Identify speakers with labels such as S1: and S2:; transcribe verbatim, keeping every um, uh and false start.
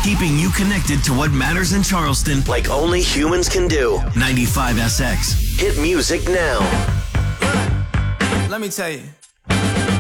S1: keeping you connected to what matters in Charleston like only humans can do. ninety-five S X. Hit music now.
S2: Let me tell you.